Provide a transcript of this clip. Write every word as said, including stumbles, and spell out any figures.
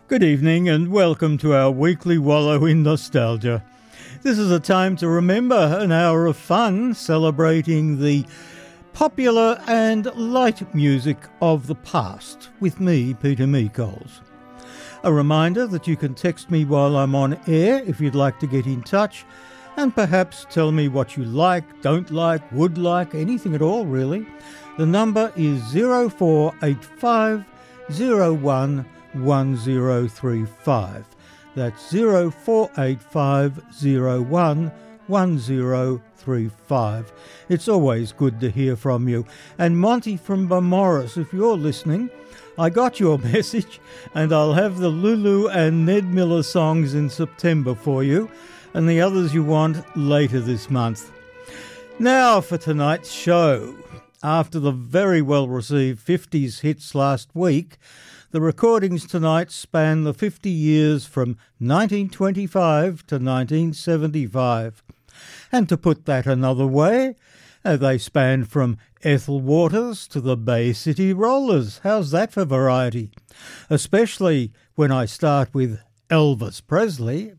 Good evening and welcome to our weekly wallow in nostalgia. This is a time to remember, an hour of fun celebrating the popular and light music of the past with me, Peter Meekols. A reminder that you can text me while I'm on air if you'd like to get in touch and perhaps tell me what you like, don't like, would like, anything at all really. The number is zero four eight five zero one one zero three five. That's zero four eight five zero one one zero three five. It's always good to hear from you. And Monty from Beaumaris, if you're listening, I got your message and I'll have the Lulu and Ned Miller songs in September for you and the others you want later this month. Now for tonight's show. After the very well-received fifties hits last week, the recordings tonight span the fifty years from nineteen twenty-five to nineteen seventy-five. And to put that another way, uh, they span from Ethel Waters to the Bay City Rollers. How's that for variety? Especially when I start with Elvis Presley.